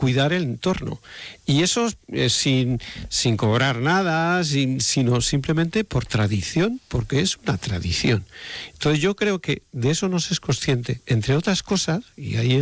cuidar el entorno. Y eso sin cobrar nada, sino simplemente por tradición, porque es una tradición. Entonces yo creo que de eso no se es consciente, entre otras cosas, y ahí